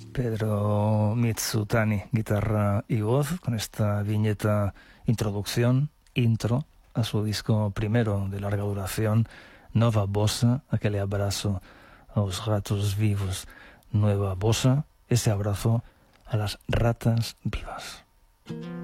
Pedro Mitsutani, guitarra y voz, con esta viñeta introducción, intro, a su disco primero de larga duración, Nova Bossa, aquel abrazo a los gatos vivos. Nueva Bossa, ese abrazo a las ratas vivas.